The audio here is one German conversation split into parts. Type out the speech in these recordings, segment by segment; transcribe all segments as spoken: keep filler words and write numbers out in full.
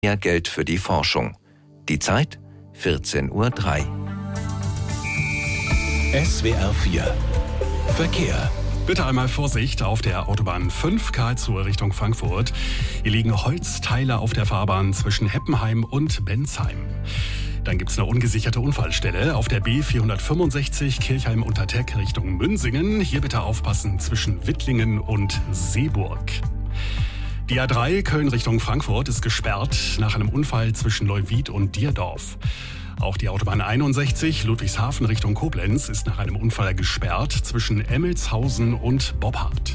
Mehr Geld für die Forschung. Die Zeit vierzehn Uhr drei. S W R vier Verkehr. Bitte einmal Vorsicht auf der Autobahn fünf Karlsruhe Richtung Frankfurt. Hier liegen Holzteile auf der Fahrbahn zwischen Heppenheim und Bensheim. Dann gibt es eine ungesicherte Unfallstelle auf der B vierhundertfünfundsechzig Kirchheim-Unterteck Richtung Münsingen. Hier bitte aufpassen zwischen Wittlingen und Seeburg. Die A drei Köln Richtung Frankfurt ist gesperrt nach einem Unfall zwischen Leuwied und Dierdorf. Auch die Autobahn einundsechzig Ludwigshafen Richtung Koblenz ist nach einem Unfall gesperrt zwischen Emmelshausen und Boppard.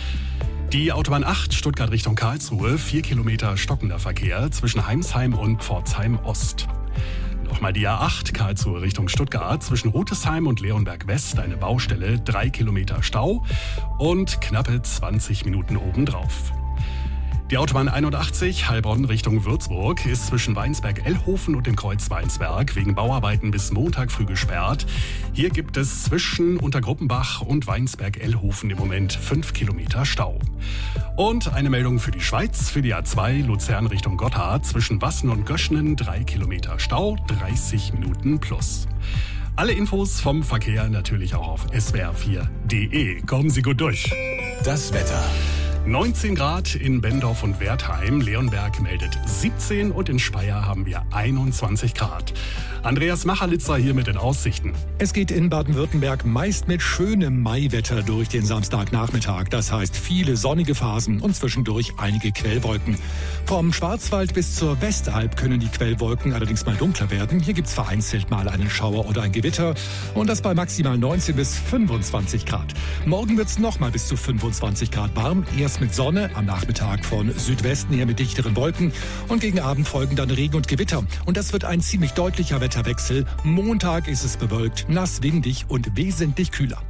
Die Autobahn acht Stuttgart Richtung Karlsruhe, vier Kilometer stockender Verkehr zwischen Heimsheim und Pforzheim Ost. Nochmal die A acht Karlsruhe Richtung Stuttgart, zwischen Rutesheim und Leonberg West eine Baustelle, drei Kilometer Stau und knappe zwanzig Minuten obendrauf. Die Autobahn einundachtzig Heilbronn Richtung Würzburg ist zwischen Weinsberg-Ellhofen und dem Kreuz Weinsberg wegen Bauarbeiten bis Montag früh gesperrt. Hier gibt es zwischen Untergruppenbach und Weinsberg-Ellhofen im Moment fünf Kilometer Stau. Und eine Meldung für die Schweiz, für die A zwei Luzern Richtung Gotthard, zwischen Wassen und Göschenen drei Kilometer Stau, dreißig Minuten plus. Alle Infos vom Verkehr natürlich auch auf S W R vier Punkt de. Kommen Sie gut durch. Das Wetter. neunzehn Grad in Bendorf und Wertheim, Leonberg meldet siebzehn und in Speyer haben wir einundzwanzig Grad. Andreas Machalitzer hier mit den Aussichten. Es geht in Baden-Württemberg meist mit schönem Maiwetter durch den Samstagnachmittag. Das heißt viele sonnige Phasen und zwischendurch einige Quellwolken. Vom Schwarzwald bis zur Westalb können die Quellwolken allerdings mal dunkler werden. Hier gibt es vereinzelt mal einen Schauer oder ein Gewitter und das bei maximal neunzehn bis fünfundzwanzig Grad. Morgen wird es nochmal bis zu fünfundzwanzig Grad warm. Erst mit Sonne, am Nachmittag von Südwesten her mit dichteren Wolken und gegen Abend folgen dann Regen und Gewitter. Und das wird ein ziemlich deutlicher Wetterwechsel. Montag ist es bewölkt, nass, windig und wesentlich kühler.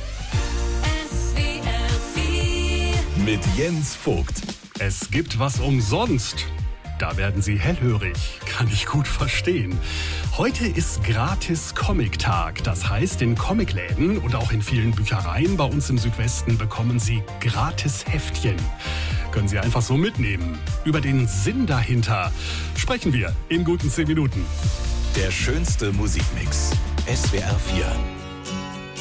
S W R vier mit Jens Vogt. Es gibt was umsonst. Da werden Sie hellhörig. Kann ich gut verstehen. Heute ist gratis Comic-Tag. Das heißt, in Comicläden und auch in vielen Büchereien bei uns im Südwesten bekommen Sie gratis Heftchen. Können Sie einfach so mitnehmen. Über den Sinn dahinter sprechen wir in guten zehn Minuten. Der schönste Musikmix. S W R vier.